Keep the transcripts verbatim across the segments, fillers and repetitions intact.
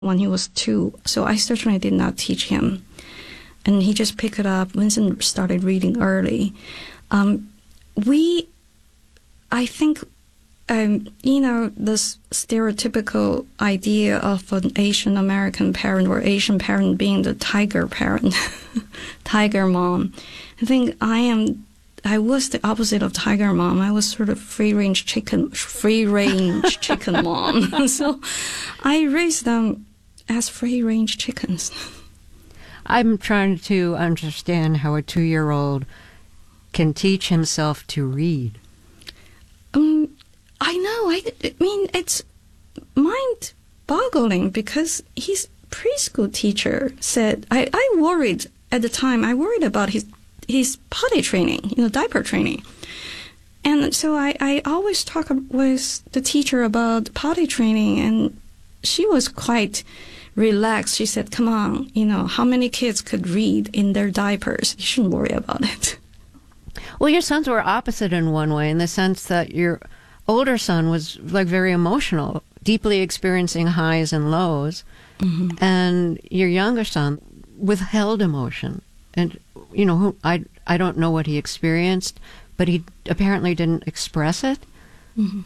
when he was two, so I certainly did not teach him. And he just picked it up. Vincent started reading early. Um, we, I think, um, you know, this stereotypical idea of an Asian American parent or Asian parent being the tiger parent, tiger mom. I think I am, I was the opposite of tiger mom. I was sort of free-range chicken, free-range chicken mom. So I raised them as free-range chickens. I'm trying to understand how a two-year-old can teach himself to read. Um, I know. I, I mean, it's mind-boggling because his preschool teacher said, I, I worried at the time, I worried about his, his potty training, you know, diaper training. And so I, I always talk with the teacher about potty training, and she was quite relaxed. She said, come on, you know, how many kids could read in their diapers? You shouldn't worry about it. Well, your sons were opposite in one way, in the sense that your older son was like very emotional, deeply experiencing highs and lows, mm-hmm. and your younger son withheld emotion. And, you know, who, I, I don't know what he experienced, but he apparently didn't express it. Mm-hmm.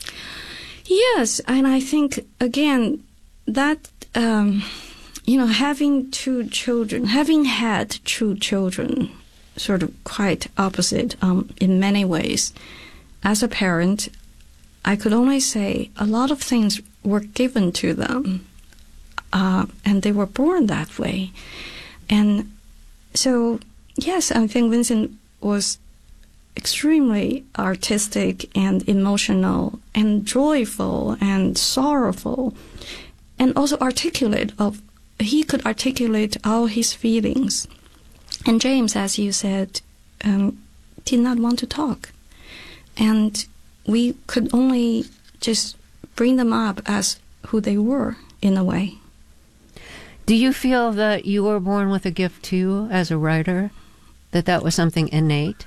Yes, and I think, again, that Um, you know, having two children, having had two children, sort of quite opposite um, in many ways, as a parent, I could only say a lot of things were given to them, uh, and they were born that way. And so, yes, I think Vincent was extremely artistic and emotional and joyful and sorrowful. And also articulate of, he could articulate all his feelings. And James, as you said, um, did not want to talk. And we could only just bring them up as who they were, in a way. Do you feel that you were born with a gift, too, as a writer? That that was something innate?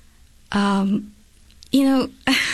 Um, you know,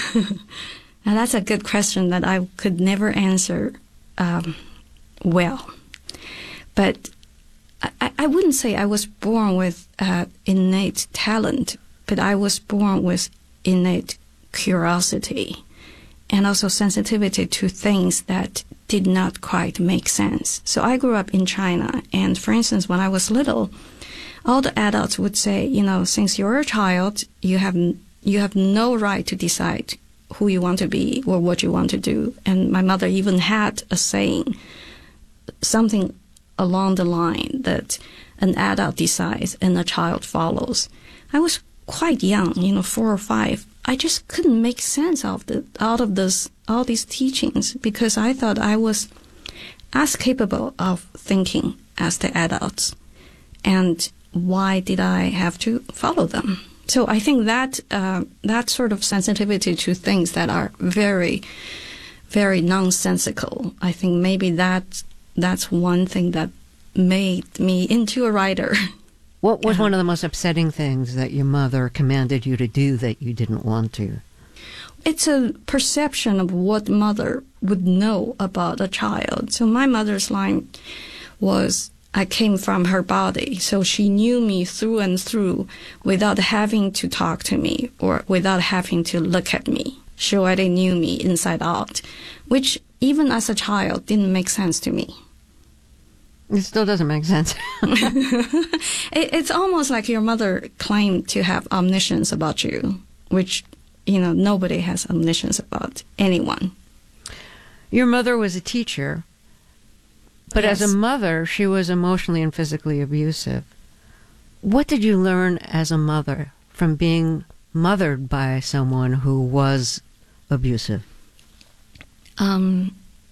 now that's a good question that I could never answer Um, well, but I, I wouldn't say I was born with uh, innate talent, but I was born with innate curiosity and also sensitivity to things that did not quite make sense. So I grew up in China, and for instance, when I was little, all the adults would say, you know, since you're a child, you have you have no right to decide who you want to be or what you want to do. And my mother even had a saying, something along the line that an adult decides and a child follows. I was quite young, you know, four or five. I just couldn't make sense of the, out of this, all these teachings, because I thought I was as capable of thinking as the adults. And why did I have to follow them? So I think that uh, that sort of sensitivity to things that are very, very nonsensical, I think maybe that that's one thing that made me into a writer. What was uh, one of the most upsetting things that your mother commanded you to do that you didn't want to? It's a perception of what mother would know about a child. So my mother's line was, I came from her body, so she knew me through and through without having to talk to me or without having to look at me. She already knew me inside out, which even as a child didn't make sense to me. It still doesn't make sense. it, it's almost like your mother claimed to have omniscience about you, which, you know, nobody has omniscience about anyone. Your mother was a teacher. But yes. As a mother, she was emotionally and physically abusive. What did you learn as a mother from being mothered by someone who was abusive? Um,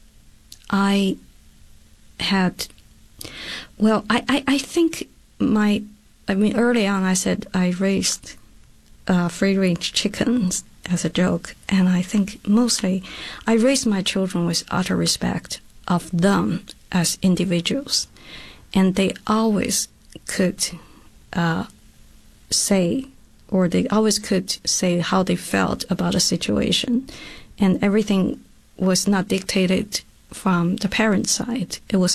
I had, well, I, I, I think my, I mean, early on I said I raised uh, free-range chickens as a joke. And I think mostly I raised my children with utter respect of them as individuals, and they always could uh, say, or they always could say how they felt about a situation, and everything was not dictated from the parents' side. It was